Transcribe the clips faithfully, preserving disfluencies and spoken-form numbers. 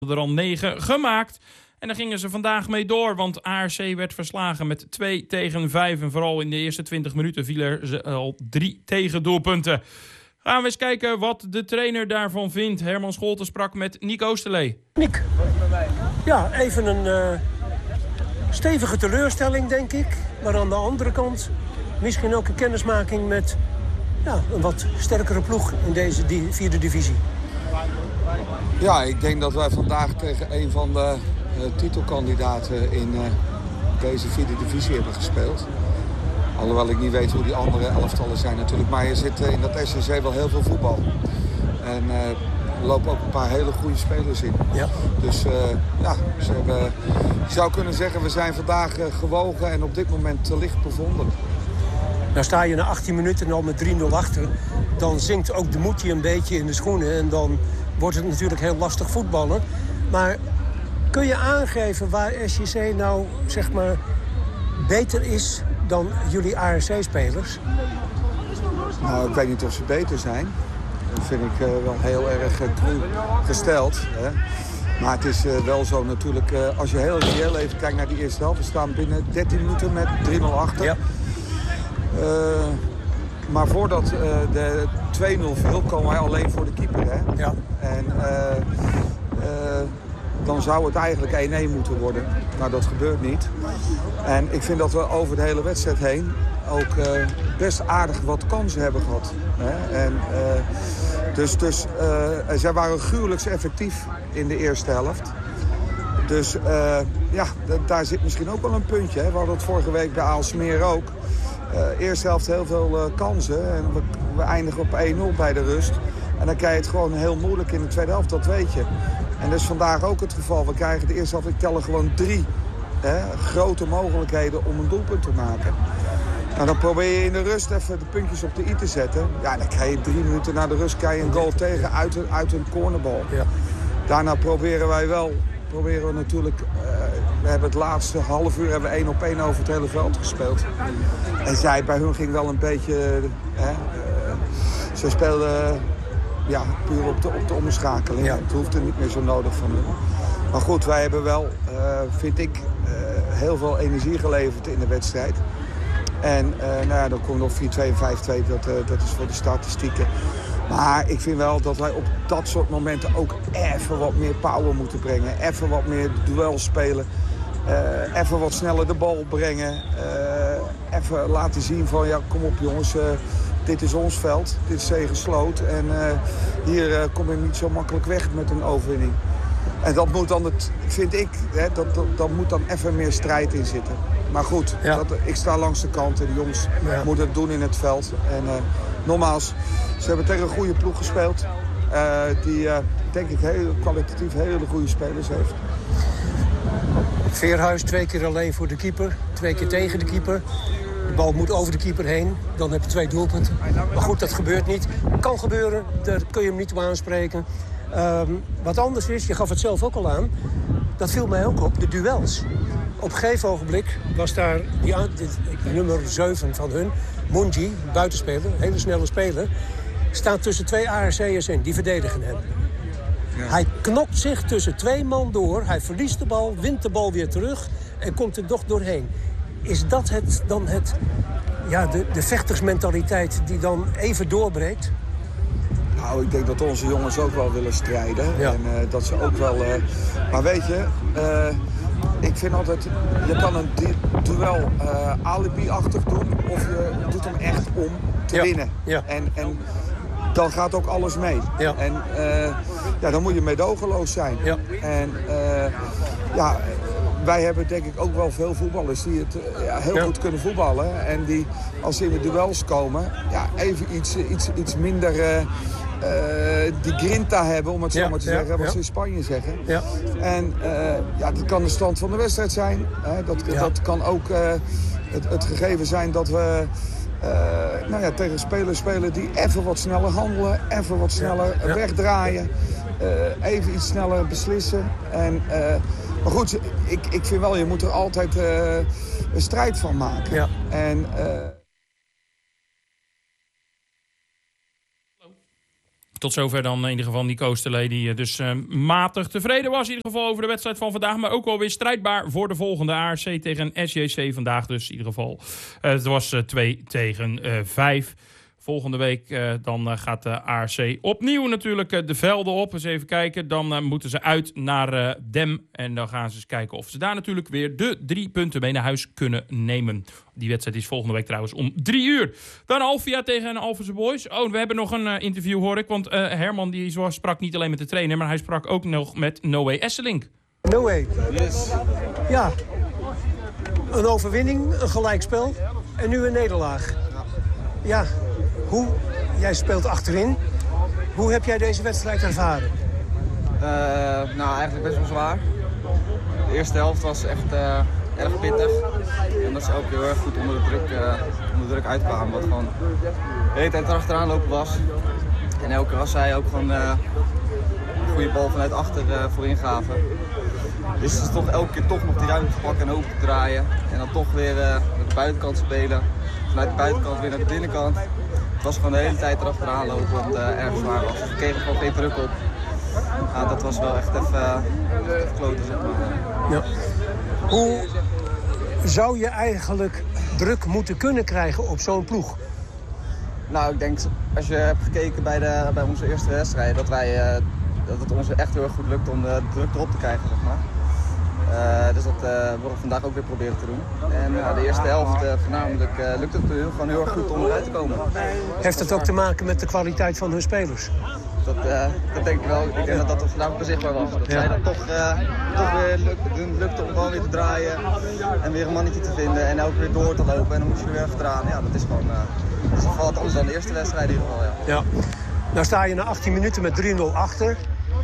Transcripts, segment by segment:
er al negen gemaakt. En daar gingen ze vandaag mee door, want A R C werd verslagen met twee tegen vijf. En vooral in de eerste twintig minuten vielen er al drie tegendoelpunten. Gaan we eens kijken wat de trainer daarvan vindt. Herman Scholten sprak met Nick Oosterlee. Nick, ja, even een uh, stevige teleurstelling, denk ik. Maar aan de andere kant misschien ook een kennismaking met ja, een wat sterkere ploeg in deze die, vierde divisie. Ja, ik denk dat wij vandaag tegen een van de uh, titelkandidaten in uh, deze vierde divisie hebben gespeeld. Alhoewel ik niet weet hoe die andere elftallen zijn natuurlijk. Maar je zit uh, in dat S C C wel heel veel voetbal. En uh, er lopen ook een paar hele goede spelers in. Ja. Dus uh, ja, ze hebben, je zou kunnen zeggen, we zijn vandaag uh, gewogen en op dit moment te licht bevonden. Nou sta je na achttien minuten al met drie nul achter. Dan zinkt ook de moed je een beetje in de schoenen. En dan wordt het natuurlijk heel lastig voetballen. Maar kun je aangeven waar S C C nou, zeg maar, beter is dan jullie A R C-spelers? Nou, ik weet niet of ze beter zijn. Dat vind ik uh, wel heel erg uh, cru gesteld. Hè? Maar het is uh, wel zo natuurlijk, uh, als je heel reëel even kijkt naar die eerste helft. We staan binnen dertien minuten met drie nul achter. Ja. Uh, maar voordat uh, de twee nul viel, komen wij alleen voor de keeper. Hè? Ja. En uh, uh, dan zou het eigenlijk één één moeten worden. Nou, dat gebeurt niet. En ik vind dat we over de hele wedstrijd heen ook uh, best aardig wat kansen hebben gehad. Hè? En, uh, dus dus uh, zij waren gruwelijk effectief in de eerste helft. Dus uh, ja, d- daar zit misschien ook wel een puntje. Hè? We hadden het vorige week bij Aalsmeer ook. Uh, eerste helft heel veel uh, kansen. En we, we eindigen op één nul bij de rust. En dan krijg je het gewoon heel moeilijk in de tweede helft, dat weet je. En dat is vandaag ook het geval. We krijgen de eerste helft, ik tel er gewoon drie hè, grote mogelijkheden om een doelpunt te maken. Nou, dan probeer je in de rust even de puntjes op de i te zetten. Ja, dan krijg je drie minuten na de rust krijg je een goal tegen uit een, uit een cornerbal. Ja. Daarna proberen wij wel, proberen we natuurlijk... Uh, we hebben het laatste half uur hebben we één op één over het hele veld gespeeld. En zij, bij hun ging wel een beetje... Hè, uh, ze speelden ja, puur op de, op de omschakeling. Ja. Het hoefde niet meer zo nodig van hun. Maar goed, wij hebben wel, uh, vind ik, uh, heel veel energie geleverd in de wedstrijd. En uh, nou ja, dan komt nog vier twee en vijf twee, dat, uh, dat is voor de statistieken. Maar ik vind wel dat wij op dat soort momenten ook even wat meer power moeten brengen. Even wat meer duels spelen. Uh, even wat sneller de bal brengen. Uh, even laten zien van, ja, kom op jongens, uh, dit is ons veld. Dit is Zegersloot. En uh, hier uh, kom je niet zo makkelijk weg met een overwinning. En dat moet dan, het, vind ik, hè, dat, dat, dat moet dan even meer strijd in zitten. Maar goed, ja. dat, ik sta langs de kant en de jongens ja. moeten het doen in het veld. En uh, nogmaals, ze hebben tegen een goede ploeg gespeeld. Uh, die, uh, denk ik, heel, kwalitatief hele goede spelers heeft. Veerhuis twee keer alleen voor de keeper. Twee keer tegen de keeper. De bal moet over de keeper heen. Dan heb je twee doelpunten. Maar goed, dat gebeurt niet. Kan gebeuren, daar kun je hem niet op aanspreken. Um, wat anders is, je gaf het zelf ook al aan. Dat viel mij ook op, de duels. Op een gegeven ogenblik was daar die, die nummer zeven van hun, Munji, buitenspeler, hele snelle speler, staat tussen twee A R C'ers in, die verdedigen hem. Ja. Hij knokt zich tussen twee man door, hij verliest de bal, wint de bal weer terug en komt er toch doorheen. Is dat het, dan het, ja, de, de vechtersmentaliteit die dan even doorbreekt? Nou, ik denk dat onze jongens ook wel willen strijden. Ja. En uh, dat ze ook wel... Uh, maar weet je, uh, ik vind altijd... Je kan een du- duel uh, alibi-achtig doen of je doet hem echt om te ja. winnen. Ja. En, en dan gaat ook alles mee. Ja. En uh, ja, dan moet je meedogenloos zijn. Ja. En uh, ja... Wij hebben denk ik ook wel veel voetballers die het uh, ja, heel ja. goed kunnen voetballen. En die, als ze in de duels komen, ja, even iets, iets, iets minder uh, uh, die grinta hebben, om het zo ja, maar te ja, zeggen, wat ja. ze in Spanje zeggen. Ja. En uh, ja, dat kan de stand van de wedstrijd zijn. Hè. Dat, ja. dat kan ook uh, het, het gegeven zijn dat we uh, nou ja, tegen spelers spelen die even wat sneller handelen, even wat sneller ja. Ja. wegdraaien. Uh, even iets sneller beslissen. En... Uh, Maar goed, ik, ik vind wel, je moet er altijd uh, een strijd van maken. Ja. En, uh... Tot zover dan in ieder geval Nico Oosterlee, die dus uh, matig tevreden was in ieder geval over de wedstrijd van vandaag. Maar ook alweer strijdbaar voor de volgende. A R C tegen S J C vandaag dus in ieder geval. Uh, het was uh, twee tegen vijf. Volgende week uh, dan uh, gaat de A R C opnieuw natuurlijk uh, de velden op. Eens even kijken. Dan uh, moeten ze uit naar uh, Dem. En dan gaan ze eens kijken of ze daar natuurlijk weer de drie punten mee naar huis kunnen nemen. Die wedstrijd is volgende week trouwens om drie uur. Dan Alvia tegen Alphense Boys. Oh, we hebben nog een uh, interview hoor ik. Want uh, Herman die zo sprak niet alleen met de trainer. Maar hij sprak ook nog met Noé Esselink. Noé. Yes. Ja. Een overwinning, een gelijkspel. En nu een nederlaag. Ja. Hoe, jij speelt achterin. Hoe heb jij deze wedstrijd ervaren? Uh, nou, eigenlijk best wel zwaar. De eerste helft was echt uh, erg pittig. En dat ze ook heel erg goed onder de druk, uh, onder de druk uitkwamen. Wat gewoon de hele tijd erachteraan lopen was. En elke keer als zij ook gewoon uh, een goede bal vanuit achter uh, voorin gaven. Dus het is toch elke keer toch nog die ruimte te pakken en open te draaien. En dan toch weer uh, met de buitenkant spelen. Vanuit de buitenkant weer naar de binnenkant. Het was gewoon de hele tijd erachteraan lopen, omdat het uh, erg zwaar was. Dus we kregen gewoon geen druk op. Ja, dat was wel echt even, uh, even kloten, zeg maar. Ja. Hoe zou je eigenlijk druk moeten kunnen krijgen op zo'n ploeg? Nou, ik denk, als je hebt gekeken bij, de, bij onze eerste wedstrijd, dat, wij, uh, dat het ons echt heel erg goed lukt om de druk erop te krijgen, zeg maar. Uh, dus dat uh, willen we vandaag ook weer proberen te doen. En uh, de eerste helft uh, voornamelijk uh, lukt het heel, gewoon heel erg goed om eruit te komen. Heeft dat ook te maken met de kwaliteit van hun spelers? Dat, uh, dat denk ik wel. Ik denk dat dat vandaag ook zichtbaar was. Dat ja. zij dat toch, uh, toch weer lukt, lukt om gewoon weer te draaien en weer een mannetje te vinden en elke weer door te lopen. En dan moet je weer achteraan. Ja, dat is gewoon uh, dat is wat anders dan de eerste wedstrijd in ieder geval. Ja. Ja. Nou sta je na achttien minuten met drie nul achter.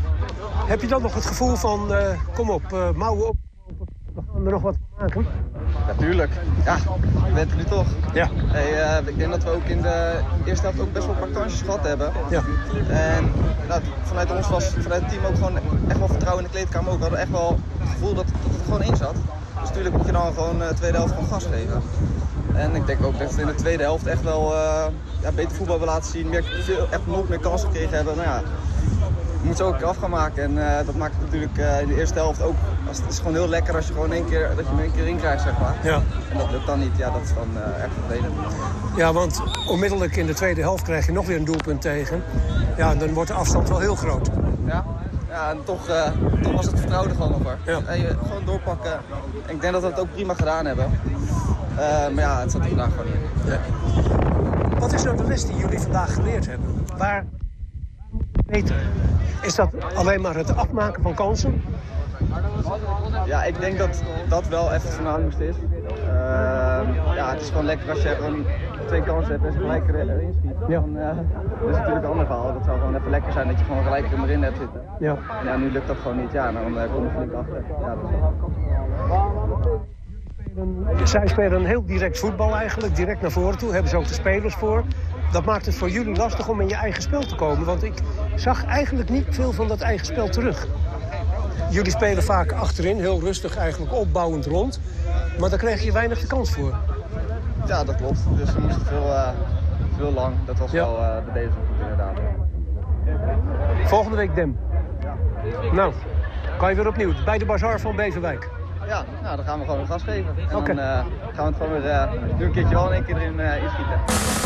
Heb je dan nog het gevoel van, uh, kom op, uh, mouwen op, we gaan er nog wat van maken? Natuurlijk. Ja, je bent er nu toch. Ja. Hey, uh, ik denk dat we ook in de eerste helft ook best wel een paar kansjes gehad hebben. Ja. En nou, vanuit ons was, vanuit het team ook gewoon echt wel vertrouwen in de kleedkamer ook. We hadden echt wel het gevoel dat, dat het er gewoon in zat. Dus natuurlijk moet je dan gewoon de uh, tweede helft gewoon gas geven. En ik denk ook dat we in de tweede helft echt wel uh, ja, beter voetbal hebben laten zien. Meer, veel, echt nog meer kansen gekregen hebben. Nou ja, je moet ze ook een keer af gaan maken. En uh, dat maakt het natuurlijk uh, in de eerste helft ook. Als, het is gewoon heel lekker als je gewoon één keer, dat je hem één keer in krijgt, zeg maar. Ja. En dat lukt dan niet. Ja, dat is dan uh, echt vervelend. Ja, want onmiddellijk in de tweede helft krijg je nog weer een doelpunt tegen. Ja, dan wordt de afstand wel heel groot. Ja, ja en toch, uh, toch was het vertrouwen er gewoon nog hoor. Ja. En je, gewoon doorpakken. En ik denk dat we het ook prima gedaan hebben. Uh, maar ja, het zat er vandaag gewoon niet in. Ja. Wat is nou de les die jullie vandaag geleerd hebben? Waar beter? Is dat alleen maar het afmaken van kansen? Ja, ik denk dat dat wel even het voornaamste is. Uh, ja, het is gewoon lekker als je gewoon twee kansen hebt en ze gelijk erin schiet. Ja. Dan, uh, dat is natuurlijk een ander verhaal. Dat zou gewoon even lekker zijn dat je gewoon gelijk erin hebt zitten. Ja. En ja, nu lukt dat gewoon niet. Ja, dan uh, kom je flink achter. Ja, dat is... Zij spelen een heel direct voetbal eigenlijk, direct naar voren toe. Hebben ze ook de spelers voor. Dat maakt het voor jullie lastig om in je eigen spel te komen. Want ik zag eigenlijk niet veel van dat eigen spel terug. Jullie spelen vaak achterin, heel rustig eigenlijk opbouwend rond. Maar daar kreeg je weinig de kans voor. Ja, dat klopt. Dus we moesten veel, uh, veel lang. Dat was ja. wel uh, de deze goed inderdaad. Volgende week Dem. Ja. Nou, kan je weer opnieuw bij de Bazaar van Beverwijk. Ja, nou, dan gaan we gewoon een gas geven. En okay. dan uh, gaan we het gewoon weer uh, nu een keertje wel in één keer erin uh, inschieten.